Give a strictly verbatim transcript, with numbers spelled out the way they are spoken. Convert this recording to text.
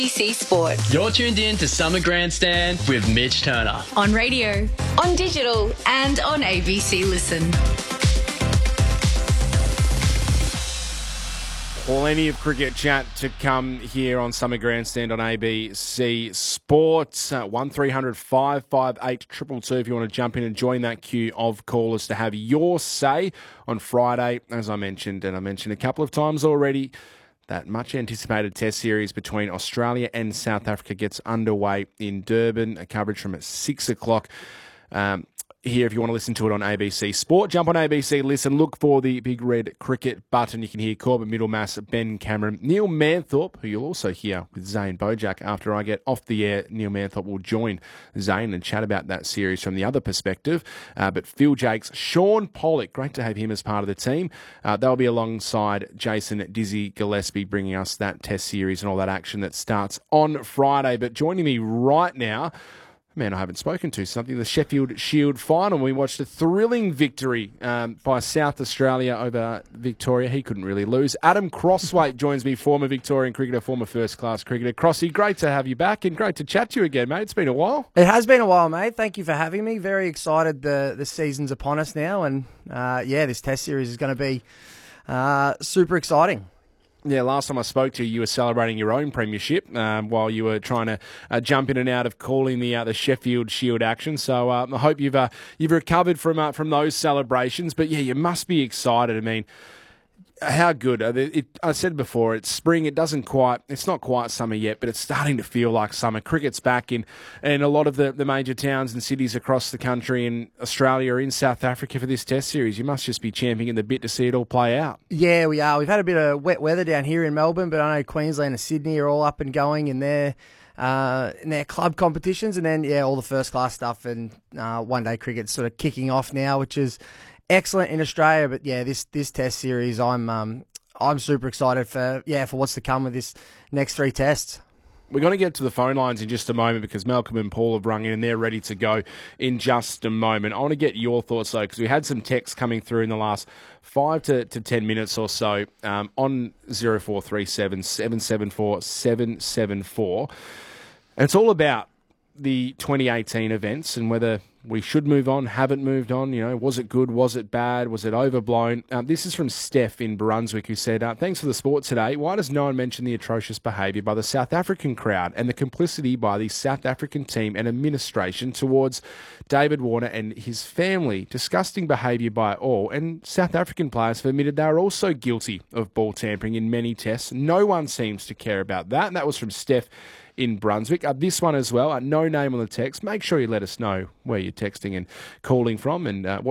A B C Sport. You're tuned in to Summer Grandstand with Mitch Turner. On radio, on digital, and on A B C Listen. Plenty of cricket chat to come here on Summer Grandstand on A B C Sports. Uh, one three hundred five five eight two two two if you want to jump in and join that queue of callers to have your say on Friday. As I mentioned, and I mentioned a couple of times already, that much-anticipated Test series between Australia and South Africa gets underway in Durban. A coverage from at six o'clock. Um, Here, if you want to listen to it on A B C Sport, jump on A B C Listen, look for the big red cricket button. You can hear Corbett Middlemass, Ben Cameron, Neil Manthorpe, who you'll also hear with Zane Bojack. After I get off the air, Neil Manthorpe will join Zane and chat about that series from the other perspective. Uh, but Phil Jakes, Sean Pollock, great to have him as part of the team. Uh, they'll be alongside Jason Dizzy Gillespie, bringing us that Test series and all that action that starts on Friday. But joining me right now, man I haven't spoken to, something, the Sheffield Shield final. We watched a thrilling victory um, by South Australia over Victoria. He couldn't really lose. Adam Crosswaite joins me, former Victorian cricketer, former first-class cricketer. Crossy, great to have you back and great to chat to you again, mate. It's been a while. It has been a while, mate. Thank you for having me. Very excited the, the season's upon us now. And, uh, yeah, this Test series is going to be uh, super exciting. Yeah, last time I spoke to you, you were celebrating your own premiership um, while you were trying to uh, jump in and out of calling the uh, the Sheffield Shield action. So uh, I hope you've uh, you've recovered from uh, from those celebrations. But yeah, you must be excited. I mean, how good? It, it, I said before, it's spring. It doesn't quite. It's not quite summer yet, but it's starting to feel like summer. Cricket's back in, in a lot of the, the major towns and cities across the country in Australia or in South Africa for this Test series. You must just be champing at the bit to see it all play out. Yeah, we are. We've had a bit of wet weather down here in Melbourne, but I know Queensland and Sydney are all up and going in their uh, in their club competitions, and then yeah, all the first class stuff and uh, one day cricket's sort of kicking off now, which is excellent in Australia. But yeah, this this Test series, I'm um I'm super excited for yeah for what's to come with this next three tests. We're going to get to the phone lines in just a moment because Malcolm and Paul have rung in and they're ready to go in just a moment. I want to get your thoughts, though, because we had some texts coming through in the last five to, to ten minutes or so um, on zero four three seven, seven seven four, seven seven four. And it's all about the twenty eighteen events and whether we should move on, haven't moved on. You know, was it good? Was it bad? Was it overblown? Um, this is from Steph in Brunswick, who said, uh, thanks for the sport today. Why does no one mention the atrocious behaviour by the South African crowd and the complicity by the South African team and administration towards David Warner and his family? Disgusting behaviour by all. And South African players have admitted they are also guilty of ball tampering in many tests. No one seems to care about that. And that was from Steph in Brunswick. Uh, this one as well, uh, no name on the text. Make sure you let us know where you're texting and calling from and uh, what